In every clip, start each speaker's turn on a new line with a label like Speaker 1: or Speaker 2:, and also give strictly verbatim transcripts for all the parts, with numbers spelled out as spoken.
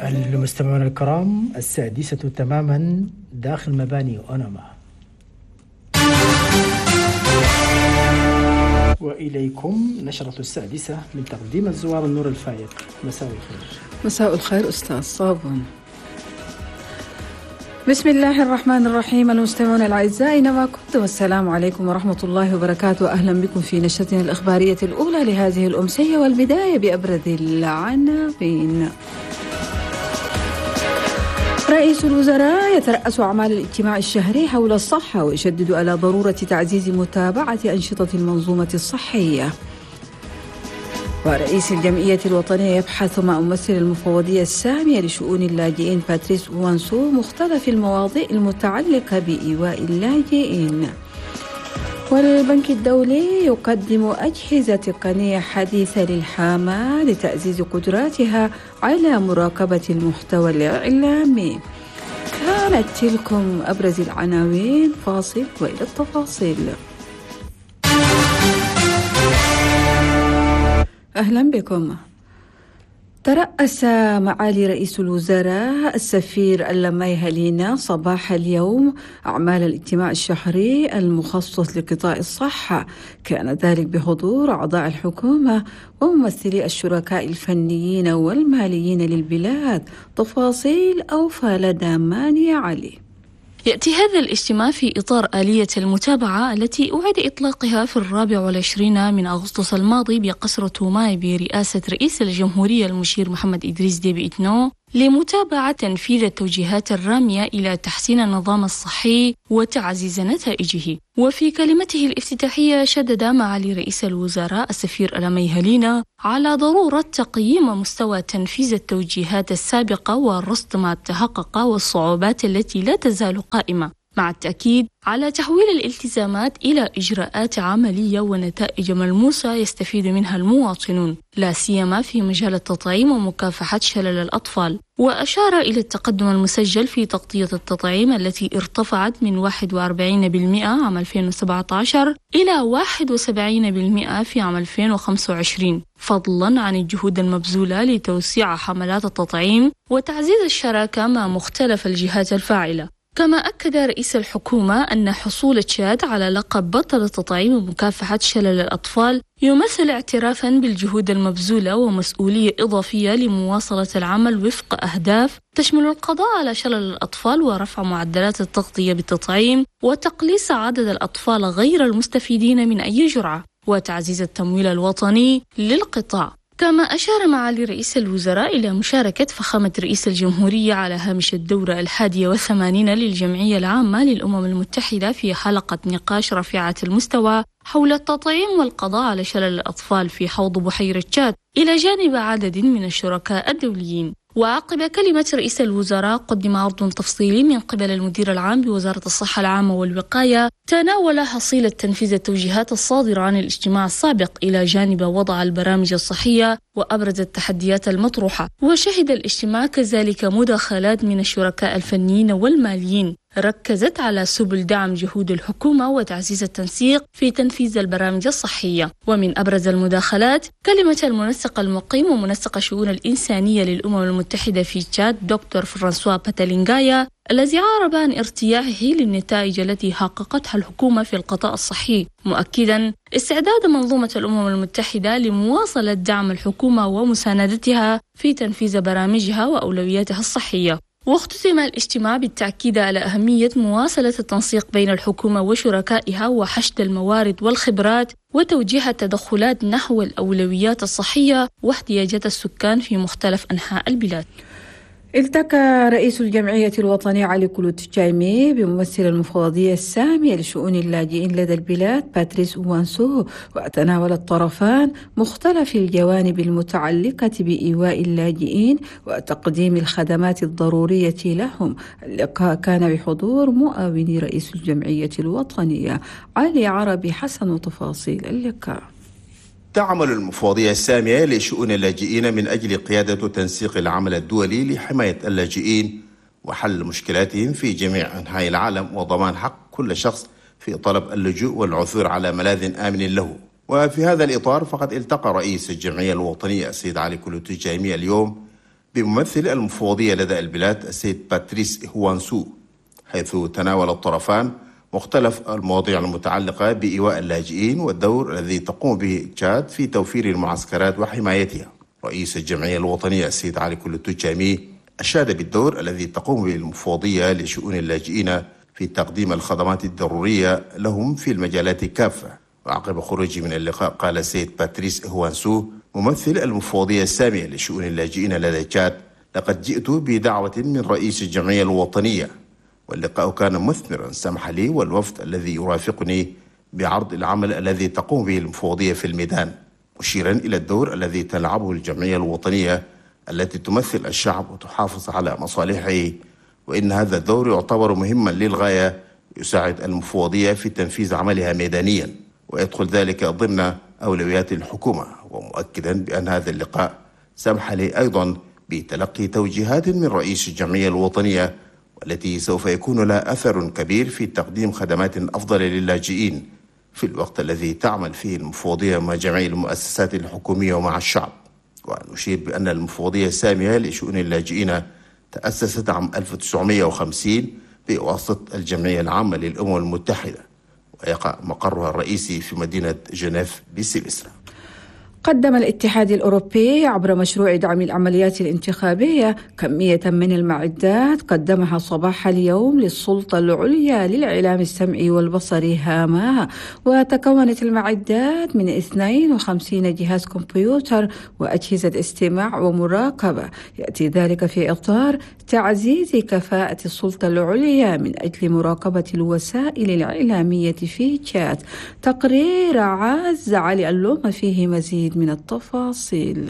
Speaker 1: المستمعون الكرام، السادسة تماما داخل مباني أوناما، وإليكم نشرة السادسة من تقديم الزوار النور الفايق. مساء الخير.
Speaker 2: مساء الخير أستاذ صابون. بسم الله الرحمن الرحيم. المستمعون الأعزاء أينما كنتم، السلام عليكم ورحمة الله وبركاته. أهلا بكم في نشرتنا الإخبارية الأولى لهذه الأمسية، والبداية بأبرز العناوين. رئيس الوزراء يترأس أعمال الاجتماع الشهري حول الصحة ويشدد على ضرورة تعزيز متابعة أنشطة المنظومة الصحية. ورئيس الجمعية الوطنية يبحث مع ممثل المفوضية السامية لشؤون اللاجئين باتريس أوانسو مختلف المواضيع المتعلقة بإيواء اللاجئين. والبنك الدولي يقدم أجهزة تقنية حديثة للحامة لتعزيز قدراتها على مراقبة المحتوى الإعلامي. كانت تلكم أبرز العناوين، فاصل وإلى التفاصيل. أهلا بكم. ترأس معالي رئيس الوزراء السفير اللماي هلينا صباح اليوم أعمال الاجتماع الشهري المخصص لقطاع الصحة. كان ذلك بحضور أعضاء الحكومة وممثلي الشركاء الفنيين والماليين للبلاد. تفاصيل أوفى لدى ماني علي.
Speaker 3: يأتي هذا الاجتماع في إطار آلية المتابعة التي أعاد إطلاقها في الرابع والعشرين من أغسطس الماضي بقصر توماي برئاسة رئيس الجمهورية المشير محمد إدريس ديبي إتنو لمتابعة تنفيذ التوجيهات الرامية إلى تحسين النظام الصحي وتعزيز نتائجه. وفي كلمته الافتتاحية شدد معالي رئيس الوزراء السفير اللماي هلينا على ضرورة تقييم مستوى تنفيذ التوجيهات السابقة والرصد ما تحقق والصعوبات التي لا تزال قائمة، مع التأكيد على تحويل الالتزامات إلى إجراءات عملية ونتائج ملموسة يستفيد منها المواطنون، لا سيما في مجال التطعيم ومكافحة شلل الأطفال. وأشار إلى التقدم المسجل في تغطية التطعيم التي ارتفعت من واحد وأربعين بالمئة عام ألفين وسبعة عشر إلى واحد وسبعين بالمئة في عام ألفين وخمسة وعشرين، فضلا عن الجهود المبذولة لتوسيع حملات التطعيم وتعزيز الشراكة مع مختلف الجهات الفاعلة. كما أكد رئيس الحكومة أن حصول تشاد على لقب بطل التطعيم ومكافحة شلل الأطفال يمثل اعترافا بالجهود المبذولة ومسؤولية إضافية لمواصلة العمل وفق أهداف تشمل القضاء على شلل الأطفال ورفع معدلات التغطية بالتطعيم وتقليص عدد الأطفال غير المستفيدين من أي جرعة وتعزيز التمويل الوطني للقطاع. كما أشار معالي رئيس الوزراء إلى مشاركة فخامة رئيس الجمهورية على هامش الدورة الحادية والثمانين للجمعية العامة للأمم المتحدة في حلقة نقاش رفيعة المستوى حول التطعيم والقضاء على شلل الأطفال في حوض بحيرة تشاد إلى جانب عدد من الشركاء الدوليين. وعقب كلمة رئيس الوزراء قدم عرض تفصيلي من قبل المدير العام بوزارة الصحة العامة والوقاية تناول حصيلة تنفيذ التوجيهات الصادرة عن الاجتماع السابق إلى جانب وضع البرامج الصحية وأبرز التحديات المطروحة. وشهد الاجتماع كذلك مداخلات من الشركاء الفنيين والماليين ركزت على سبل دعم جهود الحكومة وتعزيز التنسيق في تنفيذ البرامج الصحية. ومن أبرز المداخلات كلمة المنسق المقيم ومنسق الشؤون الإنسانية للأمم المتحدة في تشاد دكتور فرانسوا باتالينغايا، الذي عرب عن ارتياحه للنتائج التي حققتها الحكومة في القطاع الصحي، مؤكدا استعداد منظومة الأمم المتحدة لمواصلة دعم الحكومة ومساندتها في تنفيذ برامجها وأولوياتها الصحية. واختتم الاجتماع بالتأكيد على أهمية مواصلة التنسيق بين الحكومة وشركائها وحشد الموارد والخبرات وتوجيه التدخلات نحو الأولويات الصحية واحتياجات السكان في مختلف أنحاء البلاد.
Speaker 2: التقى رئيس الجمعية الوطنية علي كلوت جايمي بممثل المفوضية السامية لشؤون اللاجئين لدى البلاد باتريس أوانسو، وتناول الطرفان مختلف الجوانب المتعلقة بإيواء اللاجئين وتقديم الخدمات الضرورية لهم. اللقاء كان بحضور مؤون رئيس الجمعية الوطنية علي عربي حسن. وتفاصيل اللقاء.
Speaker 4: تعمل المفوضية السامية لشؤون اللاجئين من أجل قيادة تنسيق العمل الدولي لحماية اللاجئين وحل مشكلاتهم في جميع أنحاء العالم وضمان حق كل شخص في طلب اللجوء والعثور على ملاذ آمن له. وفي هذا الإطار فقد التقى رئيس الجمعية الوطنية السيد علي كلوت جايمي اليوم بممثل المفوضية لدى البلاد السيد باتريس إهوانسو، حيث تناول الطرفان مختلف المواضيع المتعلقة بإيواء اللاجئين والدور الذي تقوم به تشاد في توفير المعسكرات وحمايتها. رئيس الجمعية الوطنية السيد علي كلوتو تشامي أشاد بالدور الذي تقوم به المفوضية لشؤون اللاجئين في تقديم الخدمات الضرورية لهم في المجالات كافة. وعقب خروجه من اللقاء قال السيد باتريس إهوانسو ممثل المفوضية السامية لشؤون اللاجئين لدى تشاد: لقد جئت بدعوة من رئيس الجمعية الوطنية، واللقاء كان مثمرا. سمح لي والوفد الذي يرافقني بعرض العمل الذي تقوم به المفوضية في الميدان، مشيرا إلى الدور الذي تلعبه الجمعية الوطنية التي تمثل الشعب وتحافظ على مصالحه، وإن هذا الدور يعتبر مهما للغاية يساعد المفوضية في تنفيذ عملها ميدانيا، ويدخل ذلك ضمن أولويات الحكومة. ومؤكدا بأن هذا اللقاء سمح لي أيضا بتلقي توجيهات من رئيس الجمعية الوطنية، والتي سوف يكون لها أثر كبير في تقديم خدمات أفضل للاجئين في الوقت الذي تعمل فيه المفوضية مع جميع المؤسسات الحكومية ومع الشعب. ونشير بأن المفوضية السامية لشؤون اللاجئين تأسست عام ألف وتسعمائة وخمسين بواسطة الجمعية العامة للأمم المتحدة، ويقع مقرها الرئيسي في مدينة جنيف بسويسرا.
Speaker 2: قدم الاتحاد الأوروبي عبر مشروع دعم العمليات الانتخابية كمية من المعدات قدمها صباح اليوم للسلطة العليا للإعلام السمعي والبصري هاما، وتكونت المعدات من اثنين وخمسين جهاز كمبيوتر وأجهزة استماع ومراقبة. يأتي ذلك في إطار تعزيز كفاءة السلطة العليا من أجل مراقبة الوسائل الإعلامية في تشاد. تقرير عاز علي اللوم فيه مزيد من التفاصيل.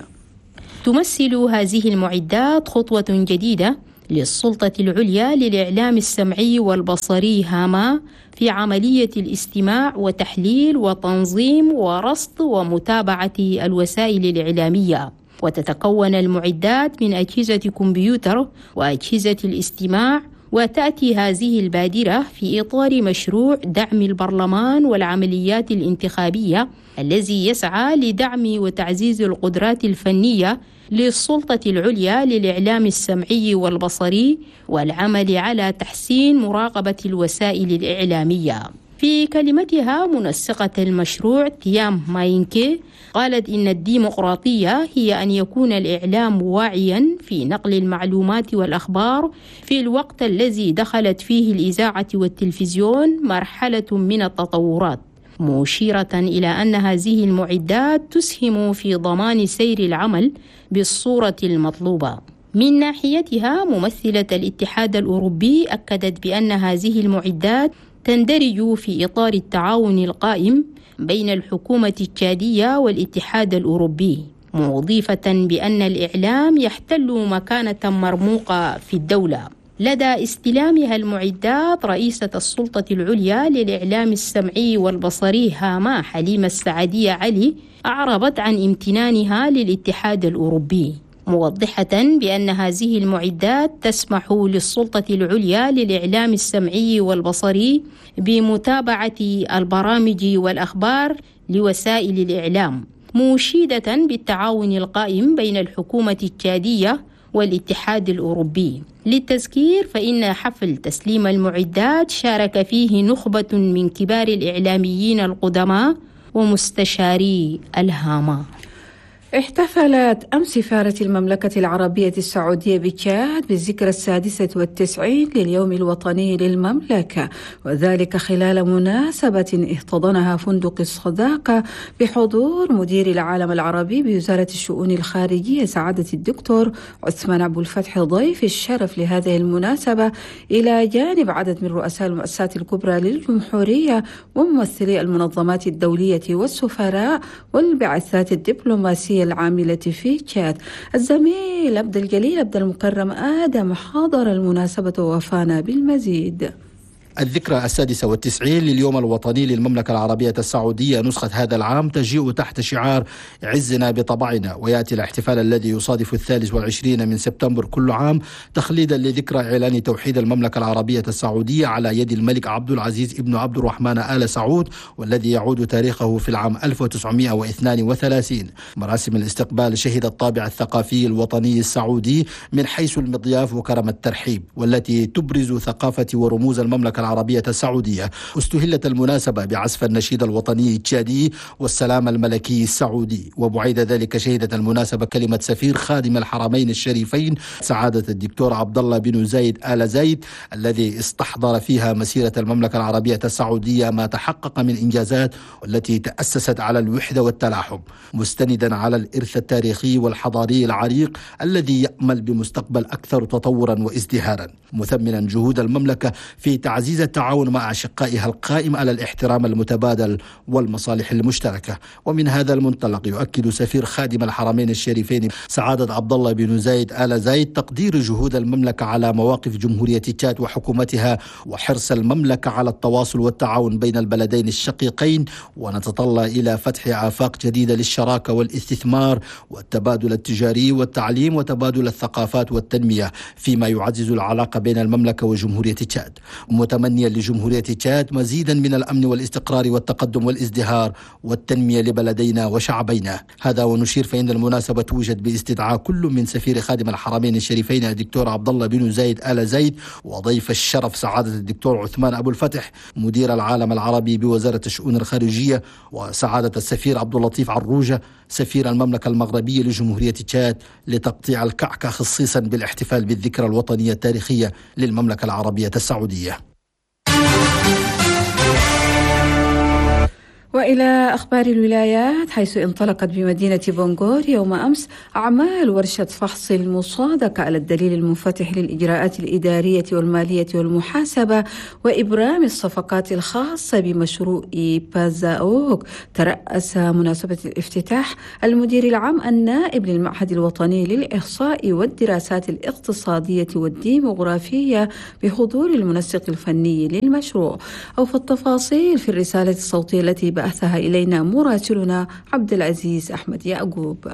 Speaker 5: تمثل هذه المعدات خطوة جديدة للسلطة العليا للإعلام السمعي والبصري هاما في عملية الاستماع وتحليل وتنظيم ورصد ومتابعة الوسائل الإعلامية. وتتكون المعدات من أجهزة كمبيوتر وأجهزة الاستماع، وتأتي هذه البادرة في إطار مشروع دعم البرلمان والعمليات الانتخابية الذي يسعى لدعم وتعزيز القدرات الفنية للسلطة العليا للإعلام السمعي والبصري والعمل على تحسين مراقبة الوسائل الإعلامية. في كلمتها منسقة المشروع تيام ماينكي قالت إن الديمقراطية هي أن يكون الإعلام واعيا في نقل المعلومات والأخبار في الوقت الذي دخلت فيه الإذاعة والتلفزيون مرحلة من التطورات، مشيرة إلى أن هذه المعدات تسهم في ضمان سير العمل بالصورة المطلوبة. من ناحيتها ممثلة الاتحاد الأوروبي أكدت بأن هذه المعدات تندرج في إطار التعاون القائم بين الحكومة التشادية والاتحاد الأوروبي، مضيفة بأن الإعلام يحتل مكانة مرموقة في الدولة. لدى استلامها المعدات رئيسة السلطة العليا للإعلام السمعي والبصري هاما حليمة السعدية علي أعربت عن امتنانها للاتحاد الأوروبي، موضحة بأن هذه المعدات تسمح للسلطة العليا للإعلام السمعي والبصري بمتابعة البرامج والأخبار لوسائل الإعلام، مشيدة بالتعاون القائم بين الحكومة التشادية والاتحاد الأوروبي. للتذكير فإن حفل تسليم المعدات شارك فيه نخبة من كبار الإعلاميين القدماء ومستشاري الهاما.
Speaker 2: احتفلت أمس سفارة المملكة العربية السعودية بتشاد بالذكرى السادسة والتسعين لليوم الوطني للمملكة، وذلك خلال مناسبة احتضنها فندق الصداقة بحضور مدير العالم العربي بوزارة الشؤون الخارجية سعادة الدكتور عثمان أبو الفتح ضيف الشرف لهذه المناسبة، إلى جانب عدد من رؤساء المؤسسات الكبرى للجمهورية وممثلي المنظمات الدولية والسفراء والبعثات الدبلوماسية العاملة في تشاد. الزميل عبد الجليل عبد المكرم آدم حاضر المناسبة ووافانا بالمزيد.
Speaker 6: الذكرى السادسة والتسعين لليوم الوطني للمملكة العربية السعودية نسخة هذا العام تجيء تحت شعار عزنا بطبعنا، ويأتي الاحتفال الذي يصادف الثالث والعشرين من سبتمبر كل عام تخليدا لذكرى إعلان توحيد المملكة العربية السعودية على يد الملك عبد العزيز ابن عبد الرحمن آل سعود، والذي يعود تاريخه في العام ألف وتسعمائة واثنين وثلاثين. مراسم الاستقبال شهدت الطابع الثقافي الوطني السعودي من حيث المضياف وكرم الترحيب، والتي تبرز ثقافة ورموز المملكة العربية السعودية. استهلت المناسبة بعزف النشيد الوطني التشادي والسلام الملكي السعودي. وبعيد ذلك شهدت المناسبة كلمة سفير خادم الحرمين الشريفين سعادة الدكتور عبد الله بن زايد آل زايد، الذي استحضر فيها مسيرة المملكة العربية السعودية ما تحقق من إنجازات، والتي تأسست على الوحدة والتلاحم، مستندا على الإرث التاريخي والحضاري العريق الذي يأمل بمستقبل أكثر تطورا وازدهارا، مثمنا جهود المملكة في تعزيز التعاون مع أشقائها القائم على الاحترام المتبادل والمصالح المشتركة. ومن هذا المنطلق يؤكد سفير خادم الحرمين الشريفين سعادة عبد الله بن زايد آل زايد تقدير جهود المملكة على مواقف جمهورية تشاد وحكومتها، وحرص المملكة على التواصل والتعاون بين البلدين الشقيقين، ونتطلع إلى فتح آفاق جديدة للشراكة والاستثمار والتبادل التجاري والتعليم وتبادل الثقافات والتنمية، فيما يعزز العلاقة بين المملكة وجمهورية تشاد، متمنيا لجمهورية تشاد مزيدا من الأمن والاستقرار والتقدم والازدهار والتنمية لبلدينا وشعبينا. هذا ونشير فإن المناسبة توجد باستدعاء كل من سفير خادم الحرمين الشريفين الدكتور عبد الله بن زايد آل زايد، وضيف الشرف سعادة الدكتور عثمان أبو الفتح مدير العالم العربي بوزارة الشؤون الخارجية، وسعادة السفير عبد اللطيف عروجة سفير المملكة المغربية لجمهورية تشاد، لتقطيع الكعكة خصيصا بالاحتفال بالذكرى الوطنية التاريخية للمملكة العربية السعودية.
Speaker 2: وإلى أخبار الولايات، حيث انطلقت بمدينة بونغور يوم أمس أعمال ورشة فحص المصادقة على الدليل المنفتح للإجراءات الإدارية والمالية والمحاسبة وإبرام الصفقات الخاصة بمشروع بازاوك. ترأس مناسبة الافتتاح المدير العام النائب للمعهد الوطني للإحصاء والدراسات الاقتصادية والديموغرافية بحضور المنسق الفني للمشروع. أو في التفاصيل في الرسالة الصوتية التي بعثها إلينا مراسلنا عبد العزيز أحمد يعقوب.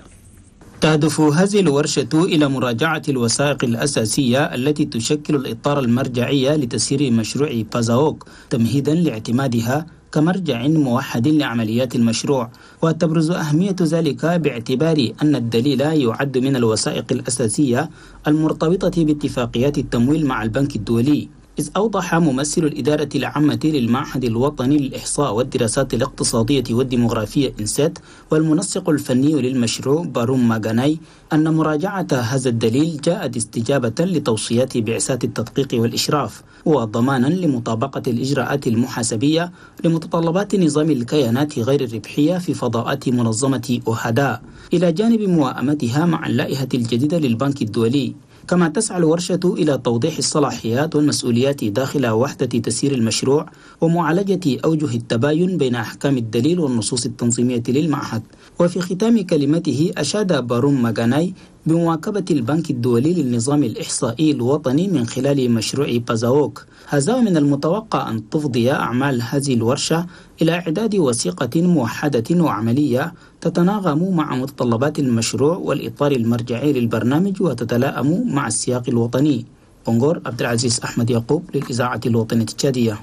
Speaker 7: تهدف هذه الورشة إلى مراجعة الوثائق الأساسية التي تشكل الإطار المرجعي لتسيير مشروع بازاوك، تمهيدا لاعتمادها كمرجع موحد لعمليات المشروع. وتبرز أهمية ذلك باعتبار أن الدليل يعد من الوثائق الأساسية المرتبطة باتفاقيات التمويل مع البنك الدولي. إذ أوضح ممثل الإدارة العامة للمعهد الوطني للإحصاء والدراسات الاقتصادية والديموغرافية إنسات والمنسق الفني للمشروع باروم ماغاناي أن مراجعة هذا الدليل جاءت استجابة لتوصيات بعثات التدقيق والإشراف، وضمانا لمطابقة الإجراءات المحاسبية لمتطلبات نظام الكيانات غير الربحية في فضاءات منظمة أوهادا، إلى جانب موائمتها مع اللائحة الجديدة للبنك الدولي. كما تسعى الورشة إلى توضيح الصلاحيات والمسؤوليات داخل وحدة تسيير المشروع ومعالجة أوجه التباين بين أحكام الدليل والنصوص التنظيمية للمعهد. وفي ختام كلمته أشاد باروم ماغاناي بمواكبة البنك الدولي للنظام الإحصائي الوطني من خلال مشروع بازاوك. هذا من المتوقع أن تفضي أعمال هذه الورشة إلى إعداد وثيقة موحدة وعملية تتناغم مع متطلبات المشروع والإطار المرجعي للبرنامج وتتلائم مع السياق الوطني. بونغور، عبد العزيز أحمد يعقوب للإذاعة الوطنية التشادية.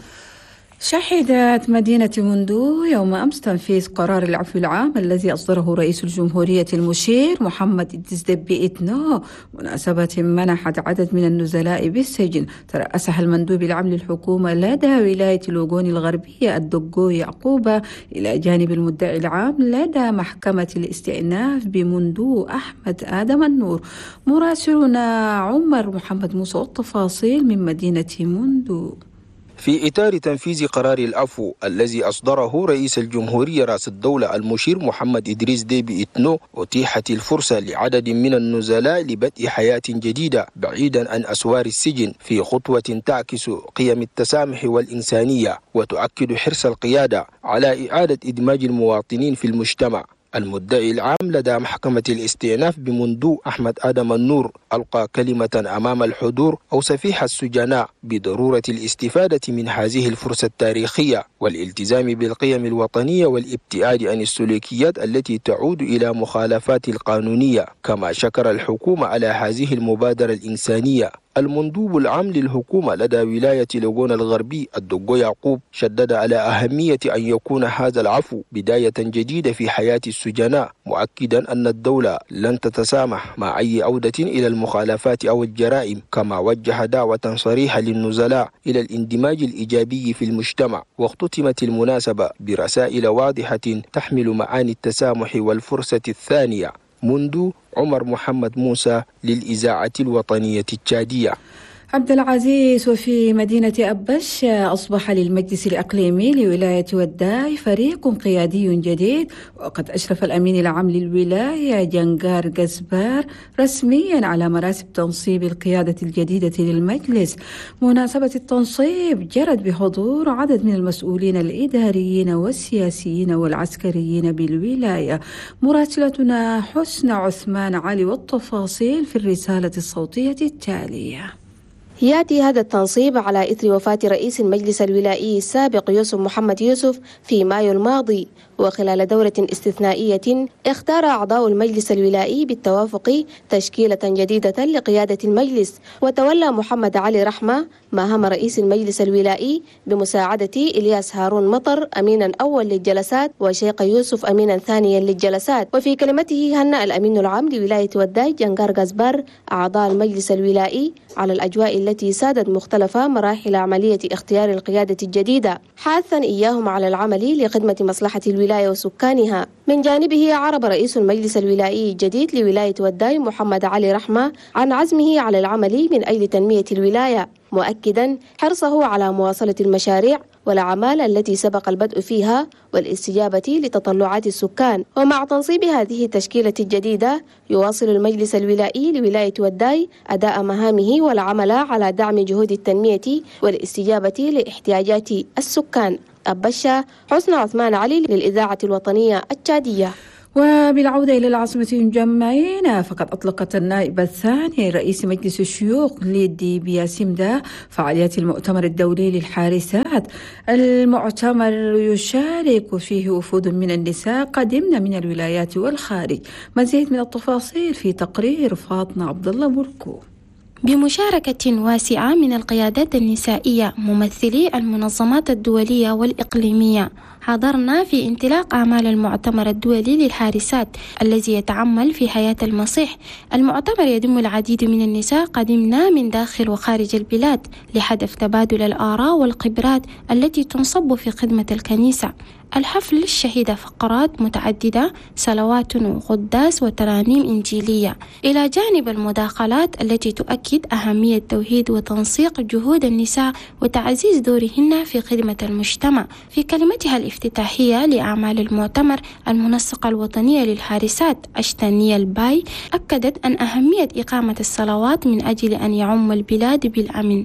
Speaker 2: شهدت مدينة موندو يوم أمس تنفيذ قرار العفو العام الذي أصدره رئيس الجمهورية المشير محمد إدريس ديبي إتنو مناسبة منحت عدد من النزلاء بالسجن. ترأسها المندوب العام للحكومة لدى ولاية لوغون الغربية الدقو يعقوبة، إلى جانب المدعي العام لدى محكمة الاستئناف بموندو أحمد آدم النور. مراسلنا عمر محمد موسى والتفاصيل من مدينة موندو.
Speaker 8: في إطار تنفيذ قرار العفو الذي أصدره رئيس الجمهورية رئيس الدولة المشير محمد إدريس ديبي إتنو، أتيحت الفرصة لعدد من النزلاء لبدء حياة جديدة بعيدا عن أسوار السجن، في خطوة تعكس قيم التسامح والإنسانية وتؤكد حرص القيادة على إعادة إدماج المواطنين في المجتمع. المدعي العام لدى محكمة الاستئناف بمندوب أحمد آدم النور ألقى كلمة أمام الحضور أوصى فيها السجناء بضرورة الاستفادة من هذه الفرصة التاريخية والالتزام بالقيم الوطنية والابتعاد عن السلوكيات التي تعود إلى مخالفات القانونية. كما شكر الحكومة على هذه المبادرة الإنسانية. المندوب العام للحكومة لدى ولاية لوغون الغربي الدقو يعقوب شدد على أهمية أن يكون هذا العفو بداية جديدة في حياة السجناء، مؤكدا أن الدولة لن تتسامح مع أي عودة إلى المخالفات أو الجرائم. كما وجه دعوة صريحة للنزلاء إلى الاندماج الإيجابي في المجتمع. واختتمت المناسبة برسائل واضحة تحمل معاني التسامح والفرصة الثانية. منذ عمر محمد موسى للإذاعة الوطنية التشادية.
Speaker 2: عبد العزيز، وفي مدينة أبش أصبح للمجلس الإقليمي لولاية وداي فريق قيادي جديد، وقد أشرف الأمين العام للولاية جنقار قزبار رسميا على مراسم تنصيب القيادة الجديدة للمجلس. مناسبة التنصيب جرت بحضور عدد من المسؤولين الإداريين والسياسيين والعسكريين بالولاية. مراسلتنا حسن عثمان علي والتفاصيل في الرسالة الصوتية التالية.
Speaker 9: يأتي هذا التنصيب على إثر وفاة رئيس المجلس الولائي السابق يوسف محمد يوسف في مايو الماضي، وخلال دورة استثنائية اختار أعضاء المجلس الولائي بالتوافق تشكيلة جديدة لقيادة المجلس. وتولى محمد علي رحمة مهام رئيس المجلس الولائي بمساعدة إلياس هارون مطر أمينا أول للجلسات وشيخ يوسف أمينا ثانيا للجلسات. وفي كلمته هنأ الأمين العام لولاية وداي جنقار قزبار أعضاء المجلس الولائي على الأجواء التي سادت مختلف مراحل عملية اختيار القيادة الجديدة، حاثا إياهم على العمل لخدمة مصلحة الولاية وسكانها. من جانبه عرب رئيس المجلس الولائي الجديد لولاية وداي محمد علي رحمة عن عزمه على العمل من أجل تنمية الولاية، مؤكدا حرصه على مواصلة المشاريع والأعمال التي سبق البدء فيها والاستجابة لتطلعات السكان. ومع تنصيب هذه التشكيلة الجديدة يواصل المجلس الولائي لولاية وداي أداء مهامه والعمل على دعم جهود التنمية والاستجابة لاحتياجات السكان. أبشة حسن عثمان علي للإذاعة الوطنية التشادية.
Speaker 2: وبالعودة إلى العاصمة المجمعين، فقد أطلقت النائب الثاني رئيس مجلس الشيوخ ليدي بياسمدا فعاليات المؤتمر الدولي للحارسات. المؤتمر يشارك فيه وفود من النساء قدمن من الولايات والخارج. مزيد من التفاصيل في تقرير فاطمة عبد الله بركو.
Speaker 10: بمشاركة واسعة من القيادات النسائية ممثلي المنظمات الدولية والإقليمية، حضرنا في انطلاق أعمال المؤتمر الدولي للحارسات الذي يتعمل في حياة المسيح. المؤتمر يضم العديد من النساء قدمنا من داخل وخارج البلاد لهدف تبادل الآراء والخبرات التي تنصب في خدمة الكنيسة. الحفل شهد فقرات متعددة، صلوات وقداس وترانيم إنجيلية، إلى جانب المداخلات التي تؤكد أهمية توحيد وتنسيق جهود النساء وتعزيز دورهن في خدمة المجتمع. في كلمتها الافتتاحية لأعمال المؤتمر، المنسقة الوطنية للحارسات أشتانية الباي أكدت أن أهمية إقامة الصلوات من أجل أن يعم البلاد بالأمن.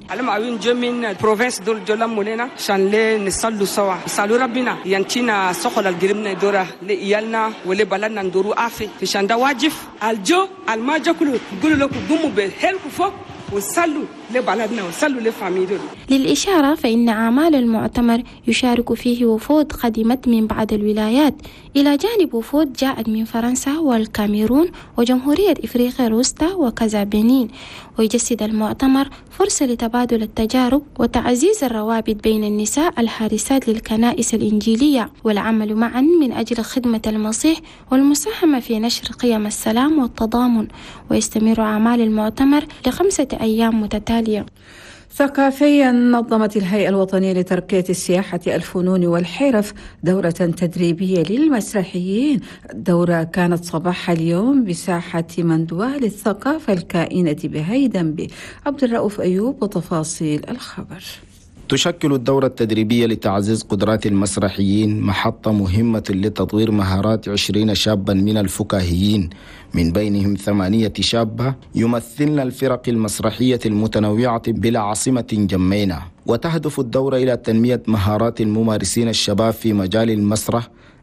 Speaker 11: tina sokola algirimna dora le iyalna wale balanna ndoru afi fi shanda wajif aljo almajakulu gulu ku gumu be helku fo وصلوا لبلدنا وصلوا لفاميلنا.
Speaker 10: للإشارة فإن أعمال المؤتمر يشارك فيه وفود قدمت من بعض الولايات، إلى جانب وفود جاءت من فرنسا والكاميرون وجمهورية إفريقيا الوسطى وكذا بنين. ويجسد المؤتمر فرصة لتبادل التجارب وتعزيز الروابط بين النساء الحارسات للكنائس الإنجيلية والعمل معا من أجل خدمة المسيح والمساهمة في نشر قيم السلام والتضامن. ويستمر أعمال المؤتمر لخمسة أيام متتالية.
Speaker 2: ثقافيا، نظمت الهيئة الوطنية لترقية السياحة الفنون والحرف دورة تدريبية للمسرحيين. الدورة كانت صباح اليوم بساحة مندوال الثقافة الكائنة بهيدنبي. عبد الرؤوف أيوب وتفاصيل الخبر.
Speaker 6: تشكل الدورة التدريبية لتعزيز قدرات المسرحيين محطة مهمة لتطوير مهارات عشرين شابا من الفكاهيين، من بينهم ثمانية شابة يمثلن الفرق المسرحية المتنوعة بالعاصمة جمينة. وتهدف الدورة إلى تنمية مهارات الممارسين الشباب في مجال المسرح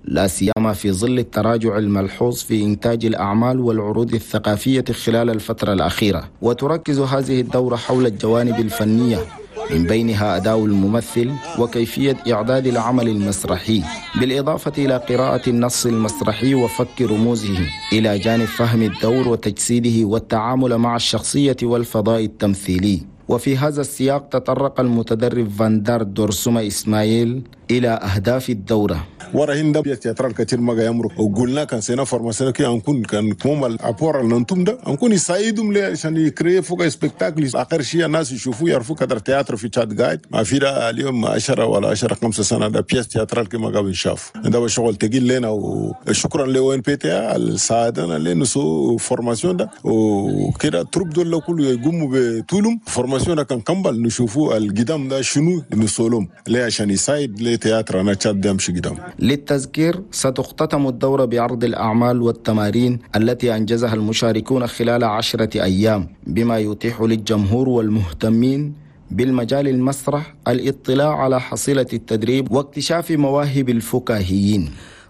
Speaker 12: لا سيما في ظل التراجع الملحوظ في إنتاج الأعمال والعروض الثقافية خلال الفترة الأخيرة. وتركز هذه الدورة حول الجوانب الفنية، من بينها أداء الممثل وكيفية إعداد العمل المسرحي، بالإضافة إلى قراءة النص المسرحي وفك رموزه، إلى جانب فهم الدور وتجسيده والتعامل مع الشخصية والفضاء التمثيلي. وفي هذا السياق تطرق المتدرب فاندار دورسوما إسماعيل إلى أهداف الدورة.
Speaker 13: ورا هند تياترال كتير ما يمرق وقلنا كان سينا فورماسيون كي أنكون كان كموم الأبور النتوم ده أنكون يساعدهم لي عشان يكري فوق سبكتاكل آخر شيء الناس يشوفوا يعرفوا كدر تياتر في تشاد قاعد ما في ده اليوم عشرة ولا عشرة خمسة سنة ده بيس تياترال كي ما قبل شاف ده شغل تقيل لنا وشكرا لو إن بي تي الساعدنا لأنه سو فورماسيون ده وكده تروب دول كله يقوموا بطولهم فورماسيون كان كمبل نشوفوا القدام ده شنو نسولهم ليه عشان يساعد ليه تياتر أنا تشاد ده مش قدام.
Speaker 12: للتذكير ستختتم الدورة بعرض الأعمال والتمارين التي أنجزها المشاركون خلال عشرة أيام، بما يتيح للجمهور والمهتمين بالمجال المسرح الاطلاع على حصيلة التدريب واكتشاف مواهب الفكاهيين.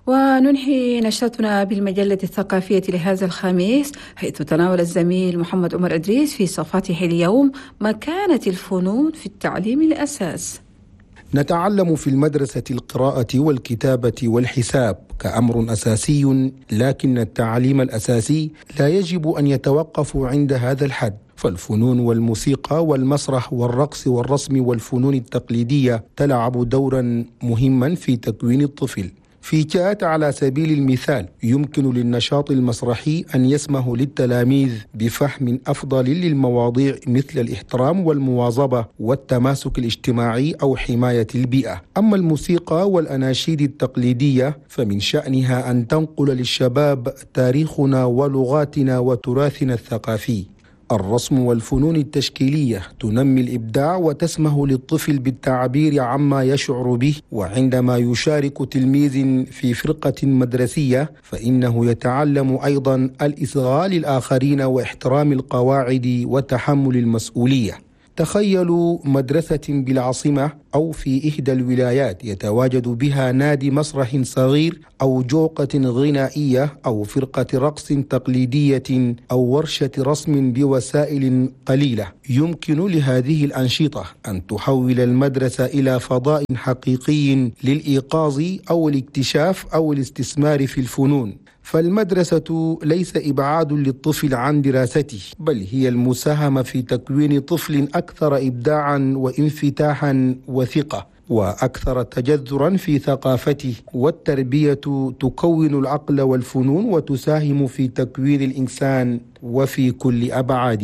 Speaker 2: وننهي نشرتنا بالمجلة الثقافية لهذا الخميس، حيث تناول الزميل محمد عمر إدريس في صفحته اليوم مكانة الفنون في التعليم الأساس.
Speaker 14: نتعلم في المدرسة القراءة والكتابة والحساب كأمر أساسي، لكن التعليم الأساسي لا يجب أن يتوقف عند هذا الحد، فالفنون والموسيقى والمسرح والرقص والرسم والفنون التقليدية تلعب دورا مهما في تكوين الطفل. في كات على سبيل المثال يمكن للنشاط المسرحي أن يسمح للتلاميذ بفهم أفضل للمواضيع مثل الاحترام والمواظبة والتماسك الاجتماعي أو حماية البيئة. أما الموسيقى والأناشيد التقليدية فمن شأنها أن تنقل للشباب تاريخنا ولغاتنا وتراثنا الثقافي. الرسم والفنون التشكيلية تنمي الإبداع وتسمح للطفل بالتعبير عما يشعر به، وعندما يشارك تلميذ في فرقة مدرسية فإنه يتعلم أيضا الإصغاء للآخرين واحترام القواعد وتحمل المسؤولية. تخيلوا مدرسة بالعاصمة أو في إحدى الولايات يتواجد بها نادي مسرح صغير أو جوقة غنائية أو فرقة رقص تقليدية أو ورشة رسم بوسائل قليلة. يمكن لهذه الأنشطة أن تحول المدرسة إلى فضاء حقيقي للإيقاظ أو الاكتشاف أو الاستثمار في الفنون. فالمدرسة ليس إبعاد للطفل عن دراسته، بل هي المساهمة في تكوين طفل أكثر إبداعا وانفتاحا وثقة وأكثر تجذرا في ثقافته. والتربية تكون العقل والفنون وتساهم في تكوين الإنسان وفي كل أبعاده.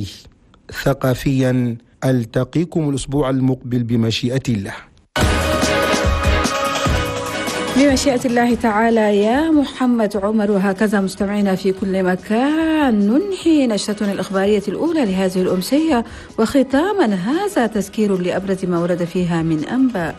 Speaker 14: ثقافيا ألتقيكم الأسبوع المقبل بمشيئة الله.
Speaker 2: بمشيئة الله تعالى يا محمد عمر. وهكذا مستمعينا في كل مكان ننهي نشرتنا الإخبارية الأولى لهذه الأمسية، وختاما هذا تذكير لأبرز ما ورد فيها من أنباء.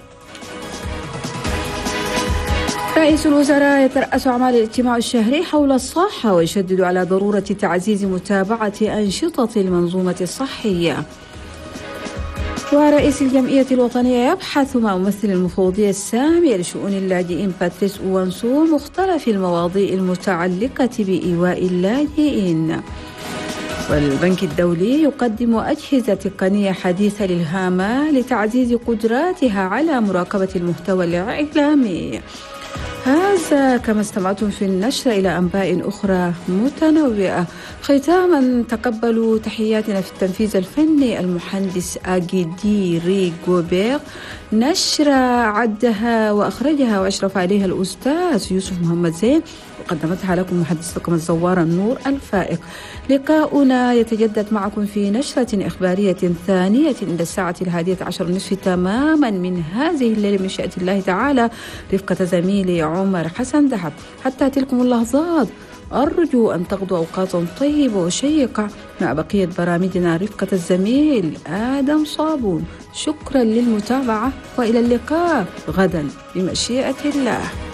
Speaker 2: رئيس الوزراء يترأس أعمال الاجتماع الشهري حول الصحة ويشدد على ضرورة تعزيز متابعة أنشطة المنظومة الصحية. ورئيس الجمعية الوطنية يبحث مع ممثل المفوضية السامية لشؤون اللاجئين باتريس أوانسو مختلف المواضيع المتعلقة بإيواء اللاجئين. والبنك الدولي يقدم أجهزة تقنية حديثة للهامة لتعزيز قدراتها على مراقبة المحتوى الإعلامي. هذا كما استمعتم في النشر إلى أنباء أخرى متنوعة. ختاما تقبلوا تحياتنا في التنفيذ الفني المهندس أجيدي ريغوبير. نشر عدها وأخرجها وأشرف عليها الأستاذ يوسف محمد زين، وقدمتها لكم محدثكم الزوار النور الفائق. لقاؤنا يتجدد معكم في نشرة إخبارية ثانية عند الساعة الهادية عشر نصف تماما من هذه الليلة من شاء الله تعالى، رفقة زميلي عمر حسن دهب. حتى تلكم اللحظات أرجو أن تقضوا أوقاتا طيبة وشيقة مع بقية برامجنا، رفقة الزميل آدم صابون. شكرا للمتابعة وإلى اللقاء غدا بمشيئة الله.